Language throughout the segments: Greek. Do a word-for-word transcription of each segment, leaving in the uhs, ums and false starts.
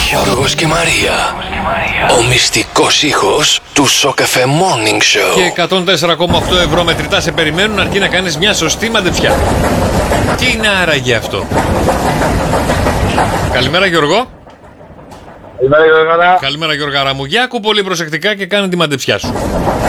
Γιώργος και Μαρία. Ο μυστικός ήχος του Σοκαφέ Morning Show. Και εκατόν τέσσερα κόμμα οκτώ ευρώ μετρητά σε περιμένουν αρκεί να κάνεις μια σωστή μαντεψιά. Τι είναι άραγε αυτό? Καλημέρα Γιώργο. Καλημέρα Γιώργο. Καλημέρα Γιώργαρα μου. Για άκου πολύ προσεκτικά και κάνε τη μαντεψιά σου.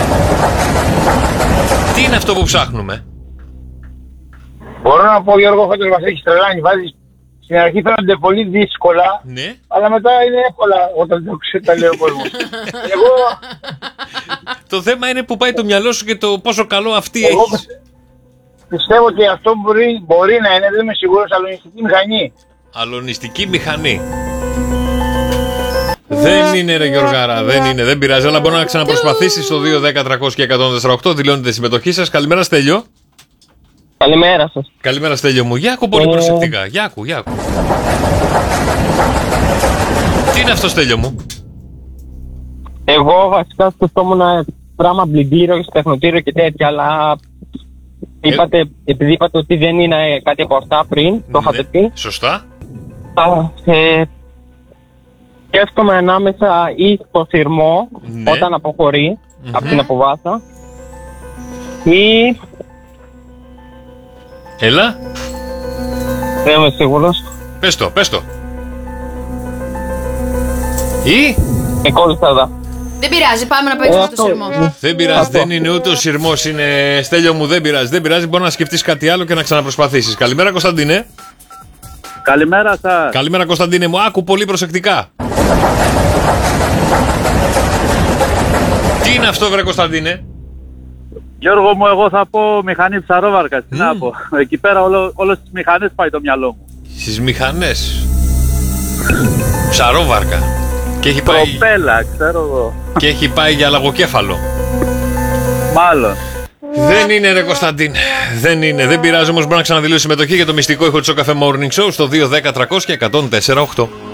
Τι είναι αυτό που ψάχνουμε? Μπορώ να πω Γιώργο, φέτος μας έχει τρελάνει. Βάζεις στην αρχή φαίνονται πολύ δύσκολα, ναι. Αλλά μετά είναι εύκολα όταν το ξέρει λέει ο κόσμος. Εγώ... Το θέμα είναι που πάει το μυαλό σου και το πόσο καλό αυτή Εγώ έχεις. Πιστεύω ότι αυτό μπορεί, μπορεί να είναι, δεν είμαι σίγουρος, αλωνιστική μηχανή. Αλωνιστική μηχανή. Δεν είναι ρε Γιωργάρα, δεν είναι, δεν πειράζει, αλλά μπορεί να ξαναπροσπαθήσεις στο δύο δέκα τριακόσια και εκατόν τέσσερα οκτώ. Δηλώνετε συμμετοχή σας. Καλημέρα Στέλιο. Καλημέρα σας. Καλημέρα Στέλιο μου. Για άκου πολύ προσεκτικά. Για άκου, για άκου. Τι είναι αυτό Στέλιο μου? Εγώ βασικά σκεφτόμουν πράγμα μπλιντήριο, τεχνοτήριο και τέτοια, αλλά ε... είπατε, επειδή είπατε ότι δεν είναι κάτι από αυτά πριν, το είχατε πει. Σωστά. Ε, σκέφτομαι ανάμεσα ή στο σειρμό, ναι. Όταν αποχωρεί mm-hmm. από την αποβάσα, ή... Έλα. Δεν είμαι σίγουρος. Πες το, πες το. Ή... Με κόλλησα εδώ. Δεν πειράζει, πάμε να παίξουμε το σειρμό. Δεν πειράζει, δεν είναι ούτε ο σειρμός, είναι Στέλιο μου, δεν πειράζει, δεν πειράζει. Μπορεί να σκεφτείς κάτι άλλο και να ξαναπροσπαθήσεις. Καλημέρα Κωνσταντίνε. Καλημέρα σας. Καλημέρα Κωνσταντίνε μου, άκου πολύ προσεκτικά. Τι είναι αυτό βρε Κωνσταντίνε? Γιώργο μου, εγώ θα πω μηχανή ψαρόβαρκα. Τι mm. να πω. Εκεί πέρα όλο, όλο στις μηχανές πάει το μυαλό μου. Στις μηχανές. Ψαρόβαρκα. Και έχει πάει... Προπέλα, ξέρω εγώ. Και έχει πάει για λαγοκέφαλο. Μάλλον. Δεν είναι ρε Κωνσταντίνε. Δεν είναι. Δεν πειράζει όμως, μπορεί να ξαναδηλώσει συμμετοχή για το μυστικό ήχο του Σοκαφέ Morning Show στο δύο δέκα τριακόσια και εκατόν τέσσερα οκτώ.